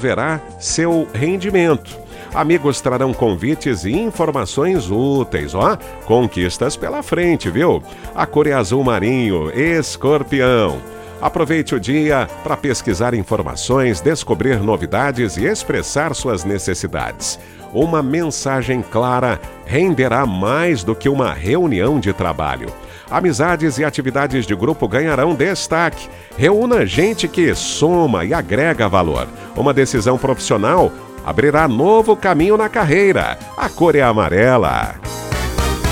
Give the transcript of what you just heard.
desenvolverá seu rendimento. Amigos trarão convites e informações úteis, conquistas pela frente, viu? A cor é azul marinho, Escorpião. Aproveite o dia para pesquisar informações, descobrir novidades e expressar suas necessidades. Uma mensagem clara renderá mais do que uma reunião de trabalho. Amizades e atividades de grupo ganharão destaque. Reúna gente que soma e agrega valor. Uma decisão profissional abrirá novo caminho na carreira. A cor é amarela.